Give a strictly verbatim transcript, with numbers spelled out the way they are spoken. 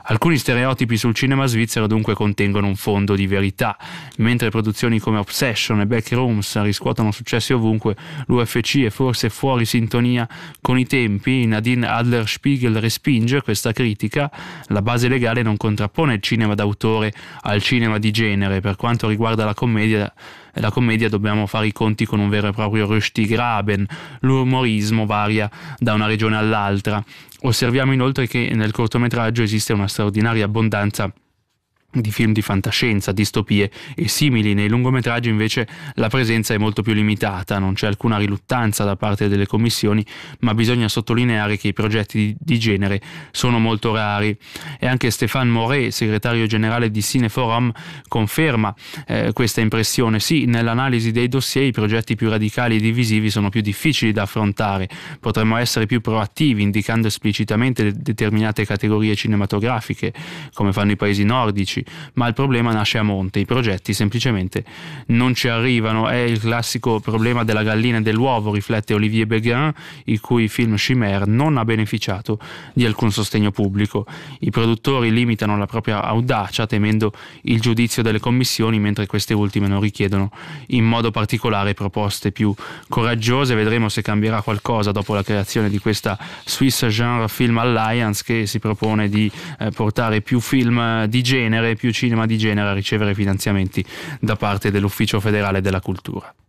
Alcuni stereotipi sul cinema svizzero dunque contengono un fondo di verità. Mentre produzioni come Obsession e Backrooms riscuotono successi ovunque, l'U F C è forse fuori sintonia con i tempi. Nadine Adler-Spiegel respinge questa critica. La base legale non contrappone il cinema d'autore al cinema di genere. Per quanto riguarda la commedia, la commedia dobbiamo fare i conti con un vero e proprio Röstigraben. L'umorismo varia da una regione all'altra. Osserviamo inoltre che nel cortometraggio esiste una straordinaria abbondanza di film di fantascienza, distopie e simili. Nei lungometraggi invece la presenza è molto più limitata, non c'è alcuna riluttanza da parte delle commissioni, ma bisogna sottolineare che i progetti di genere sono molto rari. E anche Stéphane Moret, segretario generale di Cineforum, conferma eh, questa impressione. Sì, nell'analisi dei dossier i progetti più radicali e divisivi sono più difficili da affrontare, potremmo essere più proattivi indicando esplicitamente determinate categorie cinematografiche come fanno i paesi nordici, ma il problema nasce a monte, i progetti semplicemente non ci arrivano. È il classico problema della gallina e dell'uovo, riflette Olivier Beguin, il cui film Chimère non ha beneficiato di alcun sostegno pubblico. I produttori limitano la propria audacia temendo il giudizio delle commissioni, mentre queste ultime non richiedono in modo particolare proposte più coraggiose. Vedremo se cambierà qualcosa dopo la creazione di questa Swiss Genre Film Alliance, che si propone di eh, portare più film di genere, più cinema di genere a ricevere finanziamenti da parte dell'Ufficio Federale della Cultura.